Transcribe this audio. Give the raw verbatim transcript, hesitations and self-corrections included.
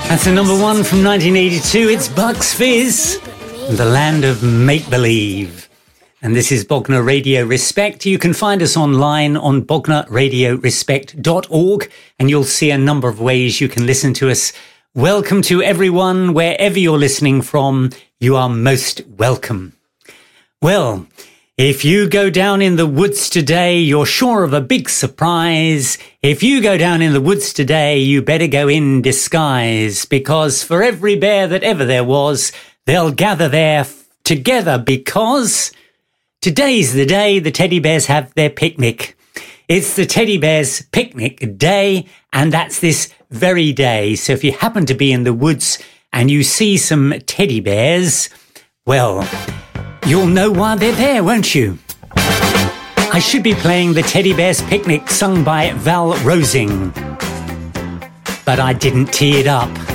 That's the number one from nineteen eighty-two. It's Bucks Fizz, the land of make-believe. And this is Bognor Radio Respect. You can find us online on bognor radio respect dot org, and you'll see a number of ways you can listen to us. Welcome to everyone, wherever you're listening from. You are most welcome. Well, if you go down in the woods today, you're sure of a big surprise. If you go down in the woods today, you better go in disguise, because for every bear that ever there was, they'll gather there f- together because today's the day the teddy bears have their picnic. It's the teddy bears picnic day, and that's this very day. So if you happen to be in the woods and you see some teddy bears, well, you'll know why they're there, won't you? I should be playing the Teddy Bears Picnic sung by Val Rosing, but I didn't tee it up.